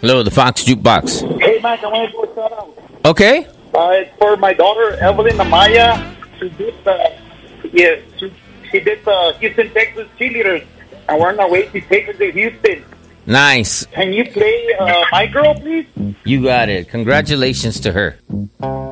Hello, the Fox Jukebox. Hey, Mac, I want to do a shout out. Okay. It's for my daughter, Evelyn Amaya. She did the Houston, Texas cheerleaders. And we're on our way to take her to Houston. Nice. Can you play My Girl, please? You got it. Congratulations to her.